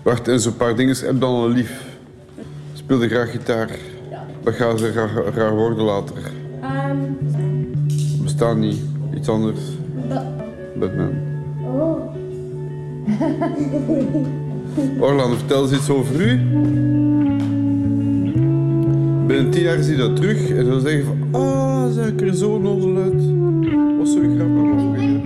Wacht, en zo'n paar dingen. Heb dan al lief. Speelde graag gitaar. Ja. Wat gaat ze raar worden later? Bestaat niet. Iets anders. Batman. Oh. Orlando, vertel eens iets over u. Binnen 10 jaar zie je dat terug en dan zeggen van... Ah, zag ik er zo nozel uit. Was zo grappig.